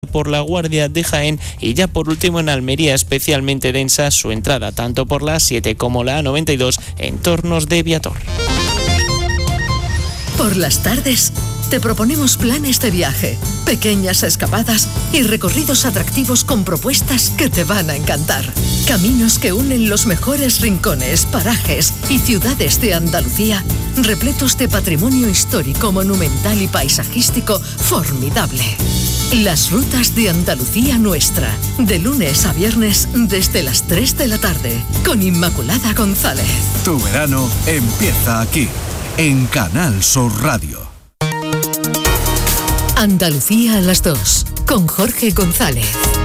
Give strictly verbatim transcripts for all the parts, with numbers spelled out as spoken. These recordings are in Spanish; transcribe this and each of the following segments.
por la Guardia de Jaén y ya por último en Almería, especialmente densa su entrada tanto por la A siete como la A noventa y dos en Tornos de Viator. Por las tardes te proponemos planes de viaje, pequeñas escapadas y recorridos atractivos con propuestas que te van a encantar. Caminos que unen los mejores rincones, parajes y ciudades de Andalucía, repletos de patrimonio histórico, monumental y paisajístico formidable. Las rutas de Andalucía Nuestra, de lunes a viernes desde las tres de la tarde, con Inmaculada González. Tu verano empieza aquí, en Canal Sur Radio. Andalucía a las dos, con Jorge González.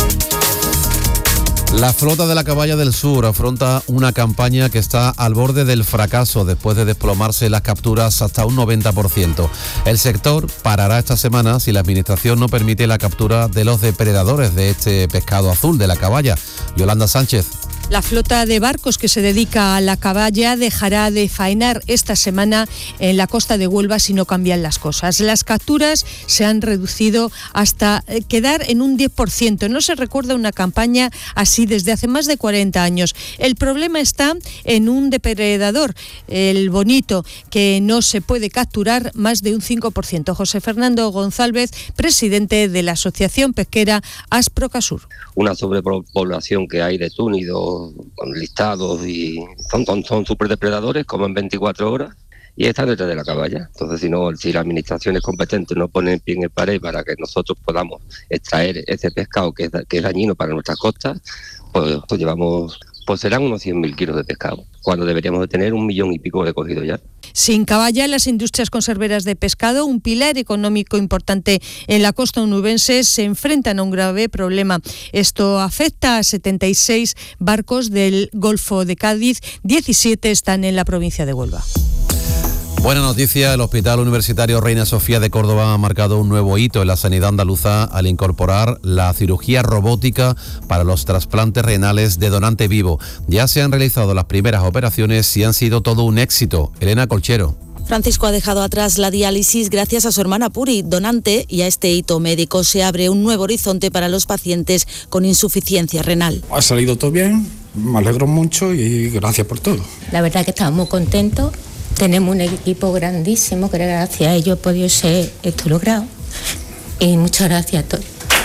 La flota de la Caballa del Sur afronta una campaña que está al borde del fracaso después de desplomarse las capturas hasta un noventa por ciento. El sector parará esta semana si la administración no permite la captura de los depredadores de este pescado azul de la caballa. Yolanda Sánchez. La flota de barcos que se dedica a la caballa dejará de faenar esta semana en la costa de Huelva si no cambian las cosas. Las capturas se han reducido hasta quedar en un diez por ciento. No se recuerda una campaña así desde hace más de cuarenta años. El problema está en un depredador, el bonito, que no se puede capturar más de un cinco por ciento. José Fernando González, presidente de la Asociación Pesquera Asprocasur. Una sobrepoblación que hay de túnidos con listados y son, son, son superdepredadores, como en veinticuatro horas, y están detrás de la caballa. Entonces, si no, si las administraciones competentes no ponen pie en el pared para que nosotros podamos extraer ese pescado que es, que es dañino para nuestras costas, pues, pues llevamos, pues serán unos cien mil kilos de pescado, cuando deberíamos de tener un millón y pico de cogido ya. Sin caballa, las industrias conserveras de pescado, un pilar económico importante en la costa onubense, se enfrentan a un grave problema. Esto afecta a setenta y seis barcos del Golfo de Cádiz, diecisiete están en la provincia de Huelva. Buena noticia, el Hospital Universitario Reina Sofía de Córdoba ha marcado un nuevo hito en la sanidad andaluza al incorporar la cirugía robótica para los trasplantes renales de donante vivo. Ya se han realizado las primeras operaciones y han sido todo un éxito. Elena Colchero. Francisco ha dejado atrás la diálisis gracias a su hermana Puri, donante, y a este hito médico se abre un nuevo horizonte para los pacientes con insuficiencia renal. Ha salido todo bien, me alegro mucho y gracias por todo. La verdad que estamos muy contentos. Tenemos un equipo grandísimo que gracias a ellos he podido ser esto logrado. Y muchas gracias a todos.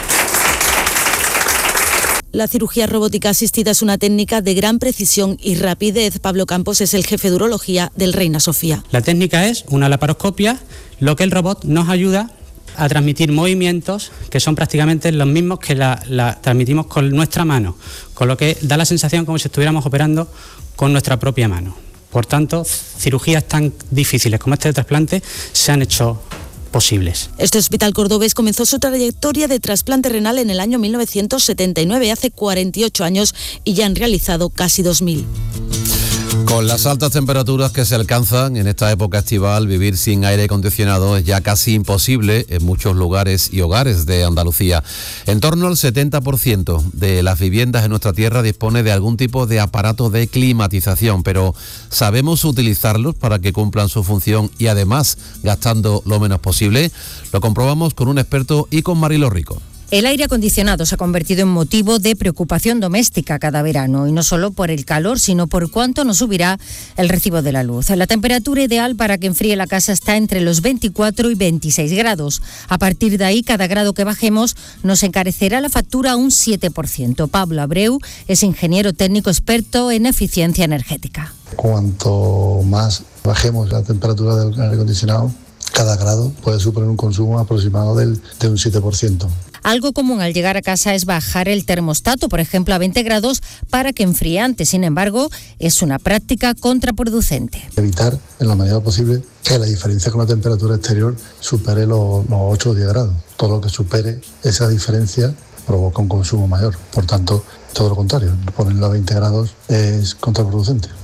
La cirugía robótica asistida es una técnica de gran precisión y rapidez. Pablo Campos es el jefe de urología del Reina Sofía. La técnica es una laparoscopia, lo que el robot nos ayuda a transmitir movimientos que son prácticamente los mismos que la, la transmitimos con nuestra mano, con lo que da la sensación como si estuviéramos operando con nuestra propia mano. Por tanto, cirugías tan difíciles como este de trasplante se han hecho posibles. Este hospital cordobés comenzó su trayectoria de trasplante renal en el año mil novecientos setenta y nueve, hace cuarenta y ocho años, y ya han realizado casi dos mil. Con las altas temperaturas que se alcanzan en esta época estival, vivir sin aire acondicionado es ya casi imposible en muchos lugares y hogares de Andalucía. En torno al setenta por ciento de las viviendas en nuestra tierra dispone de algún tipo de aparato de climatización, pero ¿sabemos utilizarlos para que cumplan su función y además gastando lo menos posible? Lo comprobamos con un experto y con Marilo Rico. El aire acondicionado se ha convertido en motivo de preocupación doméstica cada verano, y no solo por el calor, sino por cuánto nos subirá el recibo de la luz. La temperatura ideal para que enfríe la casa está entre los veinticuatro y veintiséis grados. A partir de ahí, cada grado que bajemos nos encarecerá la factura un siete por ciento. Pablo Abreu es ingeniero técnico experto en eficiencia energética. Cuanto más bajemos la temperatura del aire acondicionado, cada grado puede suponer un consumo aproximado del, de un siete por ciento. Algo común al llegar a casa es bajar el termostato, por ejemplo, a veinte grados para que enfríe antes. Sin embargo, es una práctica contraproducente. Evitar, en la medida posible, que la diferencia con la temperatura exterior supere los, los ocho o diez grados. Todo lo que supere esa diferencia provoca un consumo mayor. Por tanto, todo lo contrario, ponerlo a veinte grados es contraproducente.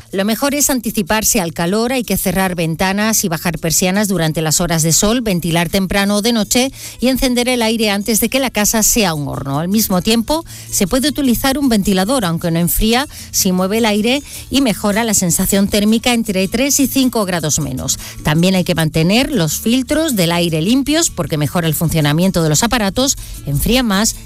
Lo mejor es anticiparse al calor, hay que cerrar ventanas y bajar persianas durante las horas de sol, ventilar temprano o de noche y encender el aire antes de que la casa sea un horno. Al mismo tiempo, se puede utilizar un ventilador, aunque no enfría, si mueve el aire y mejora la sensación térmica entre tres y cinco grados menos. También hay que mantener los filtros del aire limpios porque mejora el funcionamiento de los aparatos, enfría más